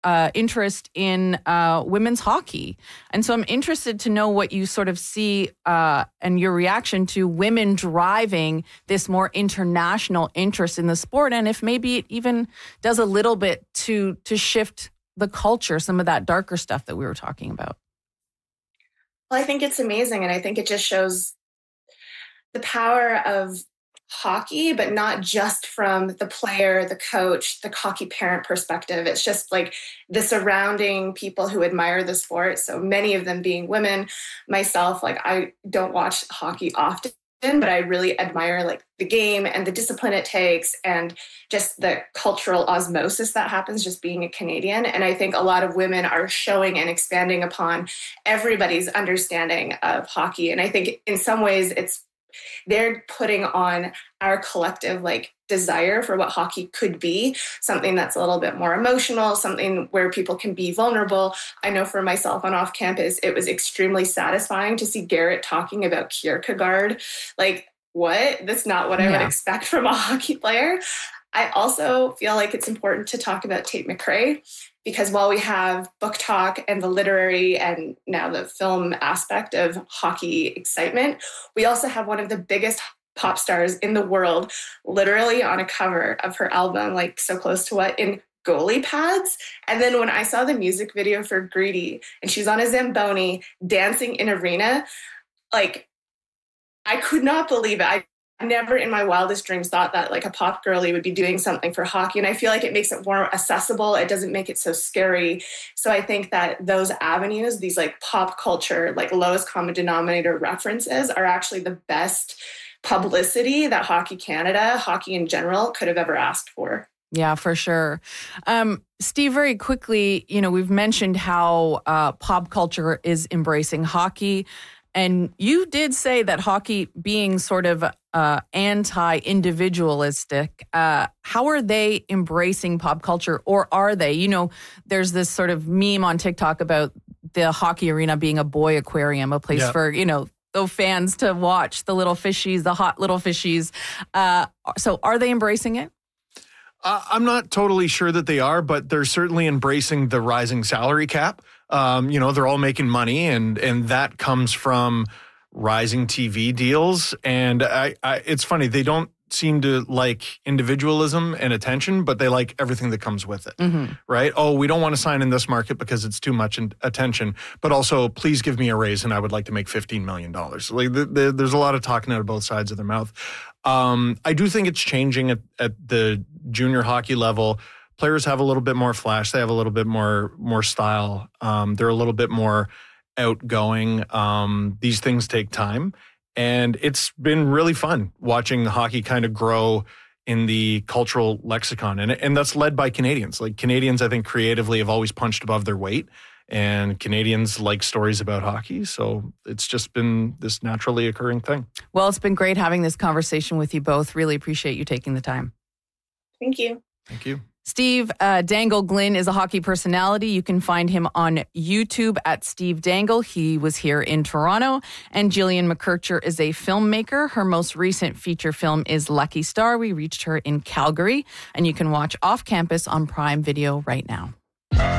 interest in women's hockey. And so I'm interested to know what you sort of see and your reaction to women driving this more international interest in the sport, and if maybe it even does a little bit to shift the culture, some of that darker stuff that we were talking about. Well, I think it's amazing, and I think it just shows the power of hockey, but not just from the player, the coach, the hockey parent perspective. It's just like the surrounding people who admire the sport. So many of them being women. Myself, like, I don't watch hockey often, but I really admire like the game and the discipline it takes and just the cultural osmosis that happens just being a Canadian. And I think a lot of women are showing and expanding upon everybody's understanding of hockey. And I think in some ways they're putting on our collective like desire for what hockey could be, something that's a little bit more emotional, something where people can be vulnerable. I know for myself on off campus, it was extremely satisfying to see Garrett talking about Kierkegaard. Like, what? That's not what I would expect from a hockey player. I also feel like it's important to talk about Tate McRae, because while we have book talk and the literary and now the film aspect of hockey excitement, we also have one of the biggest pop stars in the world literally on a cover of her album, like So Close to What, in goalie pads. And then when I saw the music video for Greedy and she's on a Zamboni dancing in arena, like, I could not believe it. I never in my wildest dreams thought that like a pop girly would be doing something for hockey. And I feel like it makes it more accessible. It doesn't make it so scary. So I think that those avenues, these like pop culture, like lowest common denominator references, are actually the best publicity that Hockey Canada, hockey in general, could have ever asked for. Yeah, for sure. Steve, very quickly, we've mentioned how pop culture is embracing hockey. And you did say that hockey being sort of anti-individualistic, how are they embracing pop culture, or are they? There's this sort of meme on TikTok about the hockey arena being a boy aquarium, a place for, those fans to watch the little fishies, the hot little fishies. So are they embracing it? I'm not totally sure that they are, but they're certainly embracing the rising salary cap. They're all making money, and that comes from rising TV deals. And it's funny, they don't seem to like individualism and attention, but they like everything that comes with it, right? Oh, we don't want to sign in this market because it's too much attention, but also please give me a raise and I would like to make $15 million. Like there's a lot of talking out of both sides of their mouth. I do think it's changing at the junior hockey level. Players have a little bit more flash. They have a little bit more style. They're a little bit more outgoing. These things take time. And it's been really fun watching hockey kind of grow in the cultural lexicon. And that's led by Canadians. Like, Canadians, I think, creatively have always punched above their weight. And Canadians like stories about hockey. So it's just been this naturally occurring thing. Well, it's been great having this conversation with you both. Really appreciate you taking the time. Thank you. Thank you. Steve Dangle Glynn is a hockey personality. You can find him on YouTube at Steve Dangle. He was here in Toronto. And Jillian McKercher is a filmmaker. Her most recent feature film is Lucky Star. We reached her in Calgary. And you can watch Off Campus on Prime Video right now.